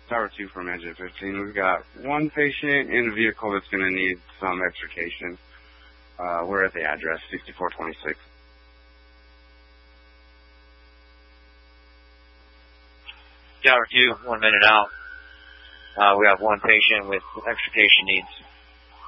Tower 2 from Engine 15. We've got one patient in a vehicle that's going to need some extrication. We're at the address, 6426. Tower 2, 1 minute out. We have one patient with extrication needs.